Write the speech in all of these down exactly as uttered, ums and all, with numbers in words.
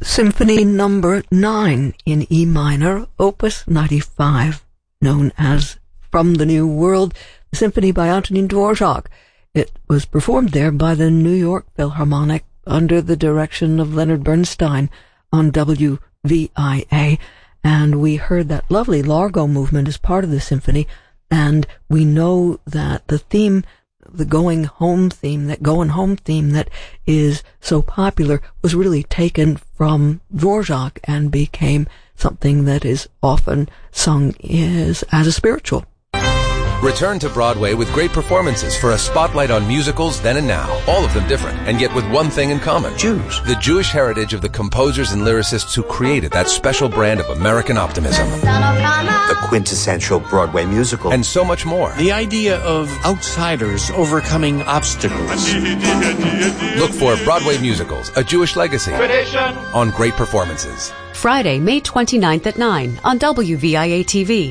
Symphony Number nine in E minor, Opus ninety-five, known as From the New World, the symphony by Antonin Dvorak. It was performed there by the New York Philharmonic under the direction of Leonard Bernstein on W V I A, and we heard that lovely Largo movement as part of the symphony, and we know that the theme, the going home theme, that going home theme that is so popular was really taken from Dvorak and became something that is often sung is as a spiritual. Return to Broadway with great performances for a spotlight on musicals then and now, all of them different, and yet with one thing in common. Jews. The Jewish heritage of the composers and lyricists who created that special brand of American optimism. The quintessential Broadway musical. And so much more. The idea of outsiders overcoming obstacles. Look for Broadway Musicals, A Jewish Legacy, Tradition, on Great Performances. Friday, May twenty-ninth at nine on W V I A T V.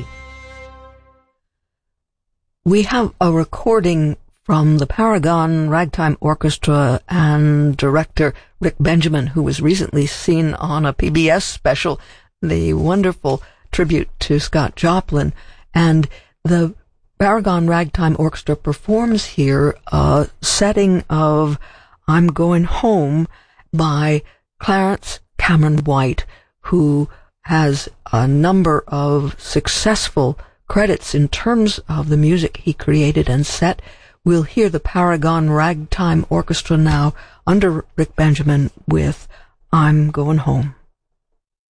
We have a recording from the Paragon Ragtime Orchestra and director Rick Benjamin, who was recently seen on a P B S special, the wonderful tribute to Scott Joplin. And the Paragon Ragtime Orchestra performs here a setting of I'm Going Home by Clarence Cameron White, who has a number of successful credits in terms of the music he created and set. We'll hear the Paragon Ragtime Orchestra now under Rick Benjamin with I'm Going Home.